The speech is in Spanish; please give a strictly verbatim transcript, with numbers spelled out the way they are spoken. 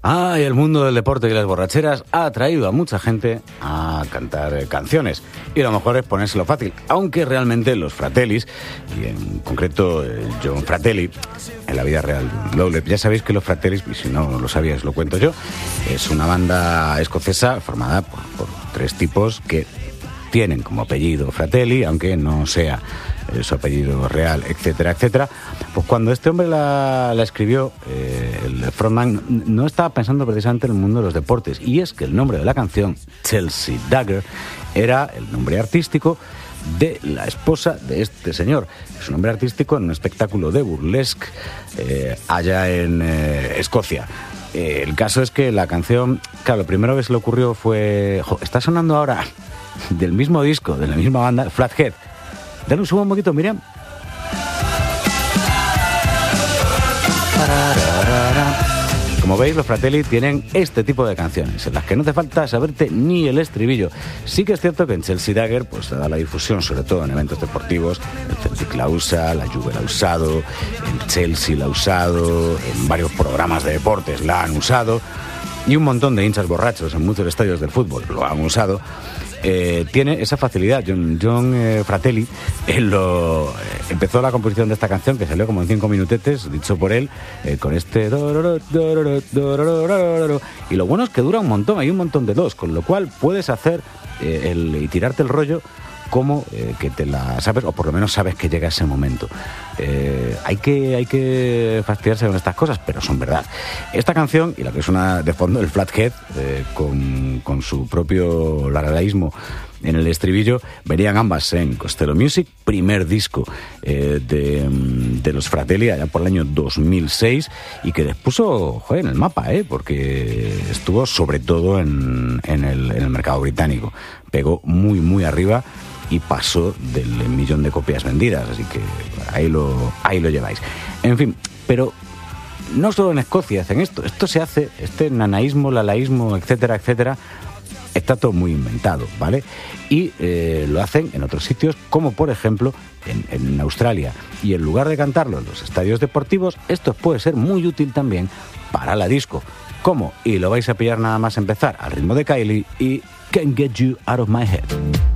Ay, el mundo del deporte y las borracheras ha atraído a mucha gente a cantar eh, canciones. Y lo mejor es ponérselo fácil, aunque realmente los Fratellis, y en concreto eh, John Fratelli, en la vida real, Lowley, ya sabéis que los Fratellis, y si no lo sabíais lo cuento yo, es una banda escocesa formada por, por tres tipos que tienen como apellido Fratelli, aunque no sea eh, su apellido real, etcétera, etcétera. Pues cuando este hombre la, la escribió, eh, el frontman no estaba pensando precisamente en el mundo de los deportes, y es que el nombre de la canción, Chelsea Dagger, era el nombre artístico de la esposa de este señor. Es un nombre artístico en un espectáculo de burlesque eh, allá en eh, Escocia. Eh, el caso es que la canción, claro, lo primero que se le ocurrió fue... Jo, está sonando ahora del mismo disco, de la misma banda, Flathead. Dale un subo un poquito, Miriam. Como veis, los Fratelli tienen este tipo de canciones, en las que no te falta saberte ni el estribillo. Sí que es cierto que en Chelsea Dagger pues se da la difusión, sobre todo en eventos deportivos. El Celtic la usa, la Juve la ha usado, el Chelsea la ha usado, en varios programas de deportes la han usado, y un montón de hinchas borrachos en muchos estadios del fútbol lo han usado. Eh, tiene esa facilidad. John, John eh, Fratelli él lo, eh, empezó la composición de esta canción, que salió como en cinco minutetes, dicho por él, eh, con este... Y lo bueno es que dura un montón, hay un montón de dos, con lo cual puedes hacer eh, el, y tirarte el rollo como eh, que te la sabes, o por lo menos sabes que llega ese momento. Eh, hay que hay que fastidiarse con estas cosas, pero son verdad. Esta canción, y la que suena de fondo, el Flathead, eh, con, con su propio laralaísmo en el estribillo, venían ambas en Costello Music, primer disco eh, de, de los Fratelli, allá por el año dos mil seis, y que les puso, joder, en el mapa, eh, porque estuvo sobre todo en, en, el, en el mercado británico. Pegó muy, muy arriba y pasó del millón de copias vendidas, así que ahí lo, ahí lo lleváis. En fin, pero no solo en Escocia hacen esto, esto se hace, este nanaísmo, lalaísmo, etcétera, etcétera, está todo muy inventado, ¿vale? Y eh, lo hacen en otros sitios, como por ejemplo en, en Australia, y en lugar de cantarlo en los estadios deportivos, esto puede ser muy útil también para la disco. ¿Cómo? Y lo vais a pillar nada más empezar al ritmo de Kylie y Can't Get You Out of My Head.